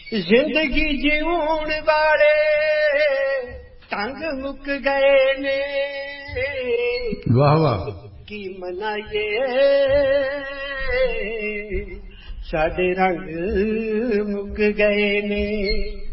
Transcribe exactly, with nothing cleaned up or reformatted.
जिंदगी जीउण वाले ढंग मुक गए ने। वाह वाह। की मनाइए साडे रंग मुक गए ने।